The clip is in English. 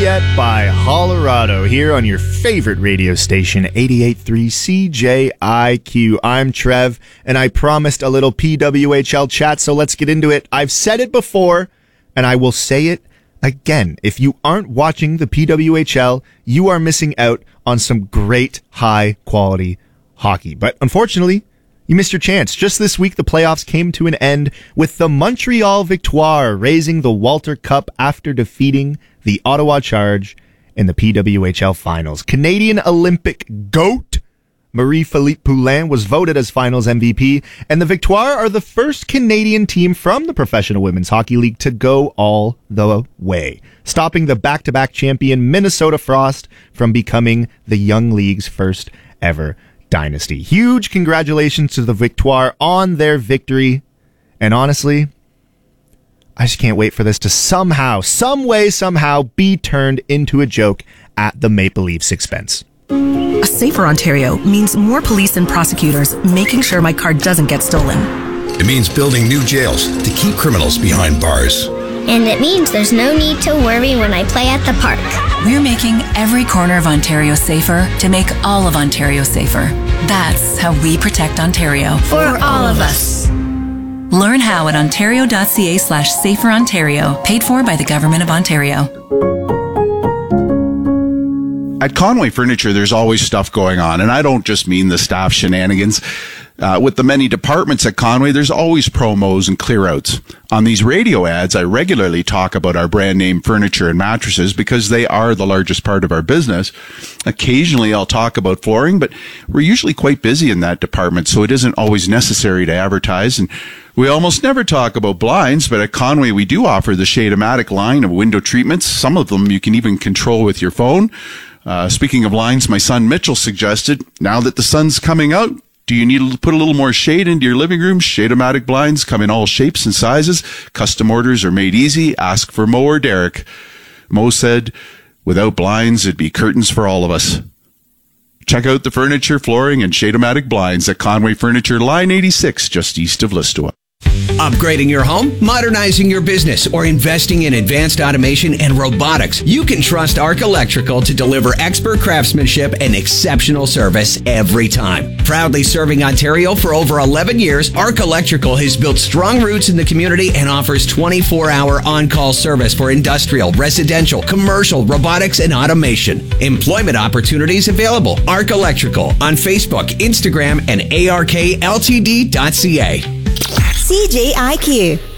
Lafayette by Colorado here on your favorite radio station, 88.3 CJIQ. I'm Trev, and I promised a little PWHL chat, so let's get into it. I've said it before, and I will say it again. If you aren't watching the PWHL, you are missing out on some great high-quality hockey. But unfortunately, you missed your chance. Just this week, the playoffs came to an end with the Montreal Victoire raising the Walter Cup after defeating the Ottawa Charge in the PWHL Finals. Canadian Olympic GOAT Marie-Philippe Poulin was voted as Finals MVP, and the Victoire are the first Canadian team from the Professional Women's Hockey League to go all the way, stopping the back-to-back champion Minnesota Frost from becoming the Young League's first ever dynasty. Huge congratulations to the Victoire on their victory. And honestly, I just can't wait for this to somehow, some way, somehow be turned into a joke at the Maple Leafs' expense. A safer Ontario means more police and prosecutors making sure my car doesn't get stolen. It means building new jails to keep criminals behind bars. And it means there's no need to worry when I play at the park. We're making every corner of Ontario safer to make all of Ontario safer. That's how we protect Ontario. For all of us. Learn how at ontario.ca/saferontario, paid for by the Government of Ontario. At Conway Furniture, there's always stuff going on, and I don't just mean the staff shenanigans. With the many departments at Conway, there's always promos and clear-outs. On these radio ads, I regularly talk about our brand name furniture and mattresses because they are the largest part of our business. Occasionally, I'll talk about flooring, but we're usually quite busy in that department, so it isn't always necessary to advertise. And we almost never talk about blinds, but at Conway, we do offer the Shade-O-Matic line of window treatments. Some of them you can even control with your phone. Speaking of lines, my son Mitchell suggested, now that the sun's coming out, do you need to put a little more shade into your living room? Shade-O-Matic blinds come in all shapes and sizes. Custom orders are made easy. Ask for Mo or Derek. Mo said, without blinds, it'd be curtains for all of us. Check out the furniture, flooring, and Shade-O-Matic blinds at Conway Furniture, Line 86, just east of Listoa. Upgrading your home, modernizing your business, or investing in advanced automation and robotics, you can trust Arc Electrical to deliver expert craftsmanship and exceptional service every time. Proudly serving Ontario for over 11 years, Arc Electrical has built strong roots in the community and offers 24-hour on-call service for industrial, residential, commercial, robotics, and automation. Employment opportunities available. Arc Electrical on Facebook, Instagram, and arkltd.ca. CJIQ.